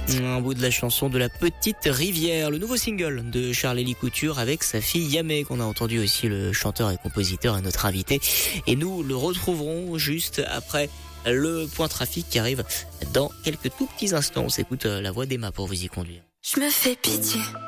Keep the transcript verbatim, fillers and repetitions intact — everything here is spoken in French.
Un bout de la chanson de La Petite Rivière, le nouveau single de Charlélie Couture avec sa fille Yamé, qu'on a entendu aussi, le chanteur et compositeur, est notre invité. Et nous le retrouverons juste après le point trafic qui arrive dans quelques tout petits instants. On s'écoute la voix d'Emma pour vous y conduire. Je me fais pitié.